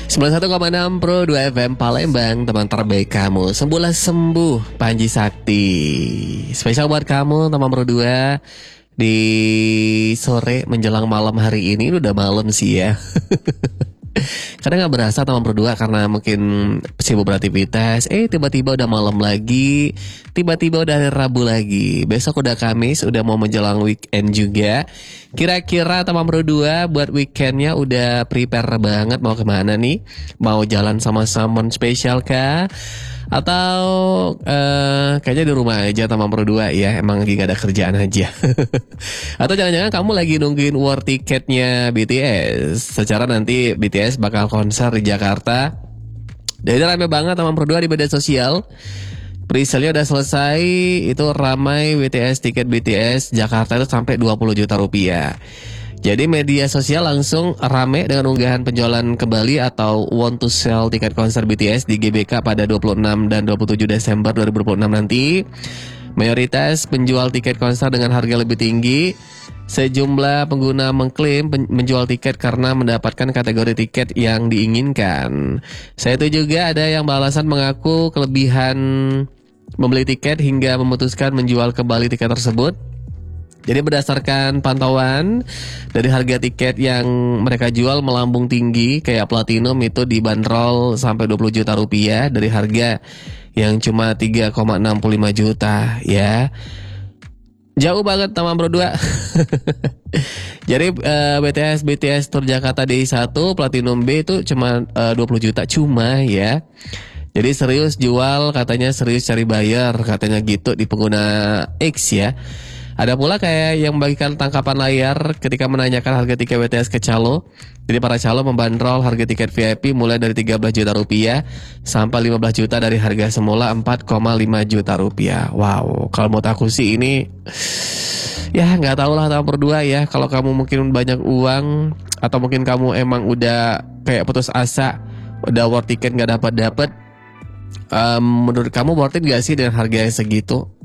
91,6 Pro 2 FM Palembang, teman terbaik kamu. Sembuhlah sembuh, Panji Sakti. Spesial buat kamu, teman Pro 2. Di sore menjelang malam hari ini udah malam sih ya. Kadang gak berasa teman berdua karena mungkin sibuk beraktivitas. Tiba-tiba udah malam lagi. Tiba-tiba udah hari Rabu lagi. Besok udah Kamis, udah mau menjelang weekend juga. Kira-kira teman berdua buat weekendnya udah prepare banget mau kemana nih? Mau jalan sama someone spesial kah? Atau kayaknya di rumah aja teman berdua ya. Emang lagi gak ada kerjaan aja. Atau jangan-jangan kamu lagi nungguin war tiketnya BTS. Secara nanti BTS bakal konser di Jakarta. Jadi rame banget teman berdua di media sosial. Presale-nya udah selesai. Itu ramai BTS, tiket BTS Jakarta itu sampai 20 juta rupiah. Jadi media sosial langsung rame dengan unggahan penjualan kembali atau want to sell tiket konser BTS di GBK pada 26 dan 27 Desember 2026 nanti. Mayoritas penjual tiket konser dengan harga lebih tinggi. Sejumlah pengguna mengklaim menjual tiket karena mendapatkan kategori tiket yang diinginkan. Saya itu juga ada yang beralasan mengaku kelebihan membeli tiket hingga memutuskan menjual kembali tiket tersebut. Jadi berdasarkan pantauan dari harga tiket yang mereka jual melambung tinggi, kayak platinum itu dibanderol sampai 20 juta rupiah dari harga yang cuma 3,65 juta ya. Jauh banget teman berdua. Jadi BTS Tour Jakarta DI1 Platinum B itu cuma 20 juta cuma ya. Jadi serius jual, katanya serius cari bayar, katanya gitu di pengguna X ya. Ada pula kayak yang membagikan tangkapan layar ketika menanyakan harga tiket BTS ke calo. Jadi para calo membandrol harga tiket VIP mulai dari 13 juta rupiah sampai 15 juta dari harga semula 4,5 juta rupiah. Wow, kalau menurut aku sih ini ya nggak tahu lah teman berdua ya. Kalau kamu mungkin banyak uang atau mungkin kamu emang udah kayak putus asa, udah war tiket nggak dapat. Menurut kamu worth it gak sih dengan harga yang segitu?